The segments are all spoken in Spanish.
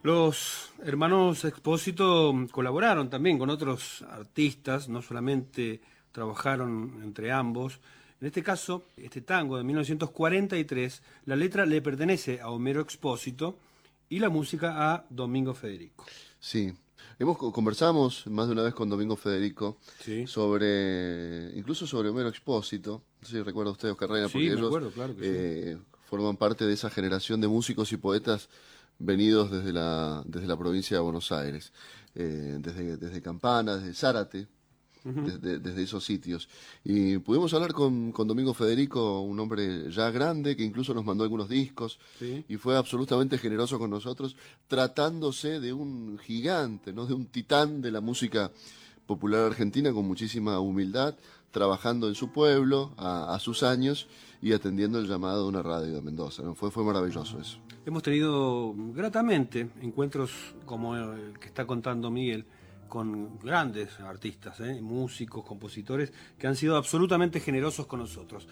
Los hermanos Expósito colaboraron también con otros artistas, no solamente trabajaron entre ambos. En este caso, este tango de 1943, la letra le pertenece a Homero Expósito y la música a Domingo Federico. Sí, conversamos más de una vez con Domingo Federico Sí, incluso sobre Homero Expósito. No sé si recuerda usted, Oscar Reina, sí, porque me ellos acuerdo, claro que sí. forman parte de esa generación de músicos y poetas venidos desde la provincia de Buenos Aires, desde Campana, desde Zárate, desde esos sitios. Y pudimos hablar con Domingo Federico, un hombre ya grande que incluso nos mandó algunos discos Sí. y fue absolutamente generoso con nosotros, tratándose de un gigante, ¿no? De un titán de la música popular argentina, con muchísima humildad, trabajando en su pueblo a sus años y atendiendo el llamado de una radio de Mendoza, ¿no? Fue maravilloso eso. Hemos tenido gratamente encuentros como el que está contando Miguel con grandes artistas, músicos, compositores, que han sido absolutamente generosos con nosotros.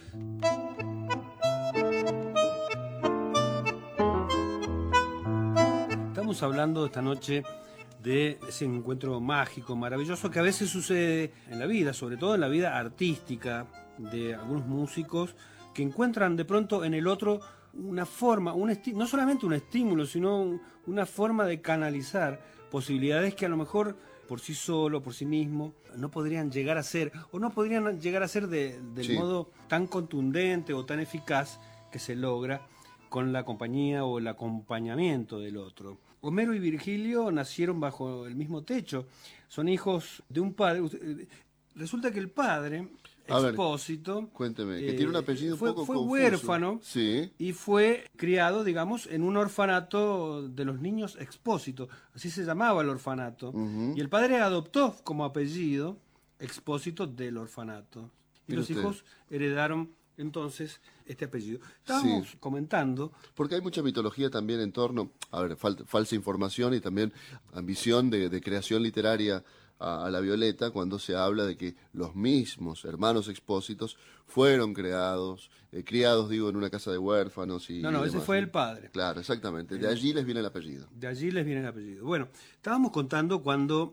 Estamos hablando esta noche de ese encuentro mágico, maravilloso, que a veces sucede en la vida, sobre todo en la vida artística de algunos músicos, que encuentran de pronto en el otro una forma, no solamente un estímulo, sino una forma de canalizar posibilidades que a lo mejor por sí solo, por sí mismo, no podrían llegar a ser, o no podrían llegar a ser del Sí. modo tan contundente o tan eficaz que se logra con la compañía o el acompañamiento del otro. Homero y Virgilio nacieron bajo el mismo techo, son hijos de un padre. Resulta que el padre, A ver, Expósito, cuénteme, que tiene un apellido fue un poco fue confuso. huérfano Sí. y fue criado, digamos, en un orfanato de los niños Expósito, así se llamaba el orfanato. Ujú. Y el padre adoptó como apellido Expósito del orfanato. Y Mire los usted. hijos heredaron entonces este apellido. Estábamos Sí. comentando. Porque hay mucha mitología también en torno, a ver, falsa información y también ambición de creación literaria a la Violeta cuando se habla de que los mismos hermanos Expósitos fueron criados, digo, en una casa de huérfanos y No, ese demás, fue ¿no? el padre. Claro, exactamente. De allí les viene el apellido. De allí les viene el apellido. Bueno, estábamos contando cuando